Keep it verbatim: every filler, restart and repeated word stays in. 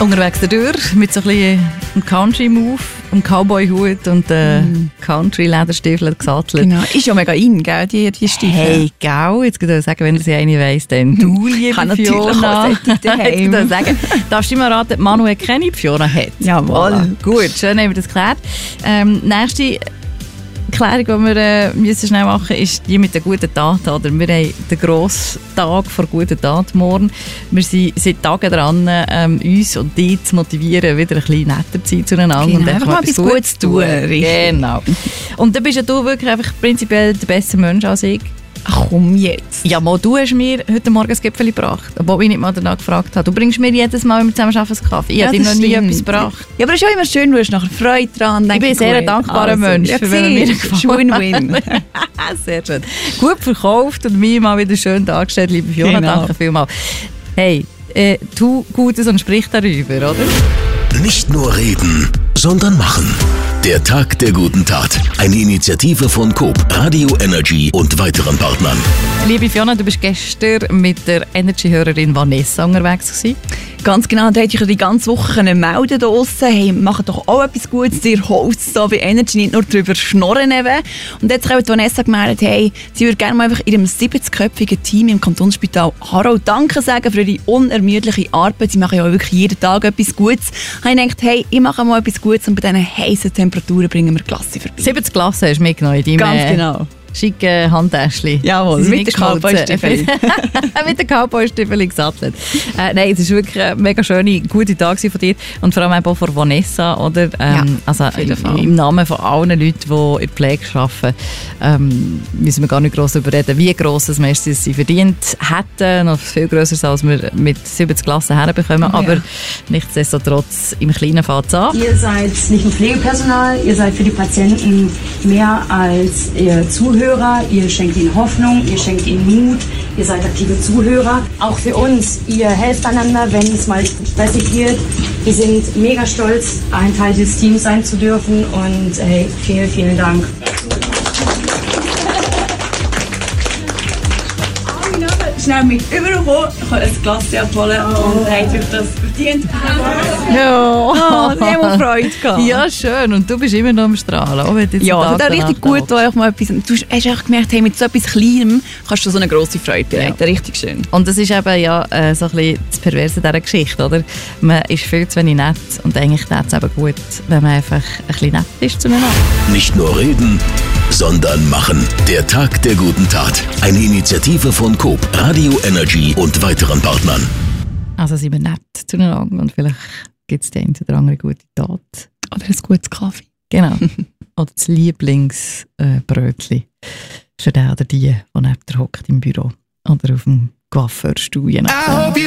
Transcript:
Unterwegs dadurch mit so ein bisschen einem Country-Move, einem Cowboy-Hut und äh, mm. Country-Lederstiefeln gesattelt. Genau, ist ja mega in, gell, die, die Stiefel. Hey, gell, jetzt würde ich sagen, wenn sie eine weiss, dann du, liebe kann Fiona. Natürlich daheim. Jetzt sagen, darfst du mal raten, Manuel keine Fiona hat? Jawohl. Voilà. Gut, schön haben wir das geklärt. Ähm, nächste Klärung, die wir äh, müssen schnell machen müssen, ist die mit den guten Taten. Oder? Wir haben den grossen Tag vor guten Taten morgen. Wir sind seit Tagen dran, ähm, uns und die zu motivieren, wieder ein bisschen netter zu sein zueinander. Genau, und einfach mal etwas Gutes tun. Genau. Und dann bist ja du wirklich einfach prinzipiell der bessere Mensch als ich. Ach komm jetzt. Ja, mal, du hast mir heute Morgen ein Gipfeli gebracht, obwohl ich nicht mal danach gefragt habe. Du bringst mir jedes Mal, wenn wir zusammen arbeiten, einen Kaffee. Ich ja, habe dir noch nie stimmt. etwas gebracht. Ja, aber es ist auch immer schön, du hast nachher Freude dran. Ich bin ein sehr dankbarer also, Mensch, ja, für wenn mir gefallen Win-win. Sehr schön. Gut verkauft und mir mal wieder schön dargestellt, liebe Fiona. Genau. Danke vielmals. Hey, äh, tu Gutes und sprich darüber, oder? Nicht nur reden, sondern machen. Der Tag der guten Tat. Eine Initiative von Coop, Radio Energy und weiteren Partnern. Liebe Fiona, du bist gestern mit der Energy-Hörerin Vanessa unterwegs gewesen. Ganz genau, da hätte ich die ganze Woche melden draussen. Hey, mach doch auch etwas Gutes, dir Hosts so bei Energy, nicht nur drüber schnorren eben. Und jetzt hat Vanessa gemeldet, hey, sie würde gerne mal einfach ihrem siebzigköpfigen Team im Kantonsspital Aarau Danke sagen für ihre unermüdliche Arbeit. Sie machen ja wirklich jeden Tag etwas Gutes. Ich habe gedacht, hey, ich mache mal etwas Gutes und bei diesen heißen Temperaturen bringen wir Klasse vorbei. siebzig Klassen hast du mitgenommen in deinem Ganz genau. schicke Handtäschchen. Jawohl, mit den Cowboy-Stiefeln. Mit den Cowboy-Stiefeln gesattelt. Äh, nein, es war wirklich ein mega schöner, guter Tag von dir und vor allem auch von Vanessa. Oder? Ähm, ja, also im, im Namen von allen Leuten, die in der Pflege arbeiten, ähm, müssen wir gar nicht gross darüber reden, wie gross das Messer sie verdient hätten. Noch viel grösser, als wir mit siebzig Klassen herbekommen. Oh, aber ja. Nichtsdestotrotz, im Kleinen fängt es an. Ihr seid nicht nur Pflegepersonal, ihr seid für die Patienten mehr als ihr Zuhörer. Ihr schenkt ihnen Hoffnung, ihr schenkt ihnen Mut, ihr seid aktive Zuhörer. Auch für uns, ihr helft einander, wenn es mal stressig wird. Wir sind mega stolz, ein Teil dieses Teams sein zu dürfen und hey, vielen, vielen Dank. Schnell mit überkommen, ich kann ein Glas abholen und habt euch das verdient. Ja, oh, ich habe Freude gehabt. Ja, schön. Und du bist immer noch am Strahlen. Auch wenn ja, das ist auch richtig gut, wo ich mal etwas, du hast auch gemerkt, hey, mit so etwas Kleinem kannst du so eine grosse Freude bereiten. Ja. Richtig schön. Und das ist eben ja äh, so ein bisschen das Perverse dieser Geschichte, oder? Man ist viel zu wenig nett und eigentlich tut es eben gut, wenn man einfach ein bisschen nett ist zueinander. Nicht nur reden, sondern machen. Der Tag der guten Tat. Eine Initiative von Coop, Radio Energy und weiteren Partnern. Also sind wir nett zueinander und vielleicht gibt es die eine oder andere gute Tat. Oder ein gutes Kaffee. Genau. Oder das Lieblingsbrötchen äh, für den oder die, der neben dir hockt im Büro oder auf dem Coiffeurstuhl.